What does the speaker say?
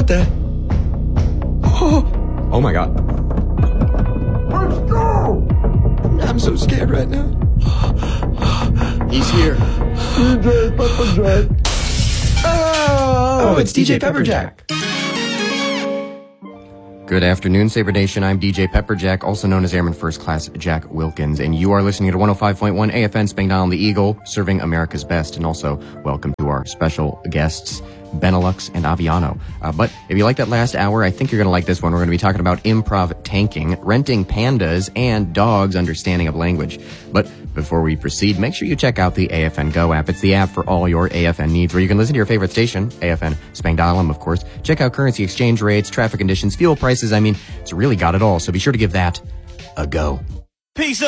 that? Oh my God. Let's go! I'm so scared right now. He's here. DJ Pepperjack. Oh, it's DJ Pepperjack. Good afternoon, Sabre Nation. I'm DJ Pepperjack, also known as Airman First Class Jack Wilkins, and you are listening to 105.1 AFN Spangdahlem, the Eagle, serving America's best. And also, welcome to our special guests, Benelux and Aviano. But if you like that last hour, I think you're going to like this one. We're going to be talking about improv tanking, renting pandas, and dogs' understanding of language. But before we proceed, make sure you check out the AFN Go app. It's the app for all your AFN needs, where you can listen to your favorite station, AFN Spangdahlem, of course. Check out currency exchange rates, traffic conditions, fuel prices. I mean, it's really got it all. So be sure to give that a go. Peace